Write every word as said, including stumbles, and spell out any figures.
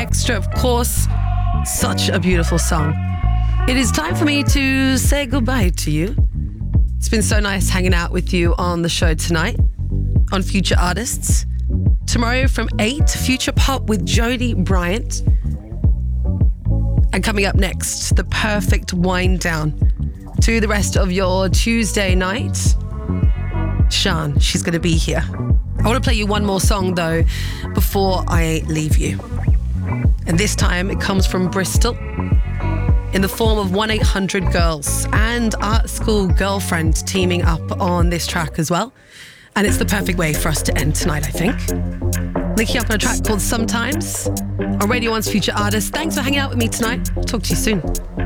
Extra, of course. Such a beautiful song. It is time for me to say goodbye to you. It's been so nice hanging out with you on the show tonight on Future Artists. Tomorrow from eight, Future Pop with Jody Bryant. And coming up next, the perfect wind down to the rest of your Tuesday night. Sian, she's going to be here. I want to play you one more song though before I leave you. And this time it comes from Bristol in the form of one eight hundred Girls and Art School Girlfriend teaming up on this track as well. And it's the perfect way for us to end tonight, I think. Linking up on a track called Sometimes on Radio one's Future Artists. Thanks for hanging out with me tonight. Talk to you soon.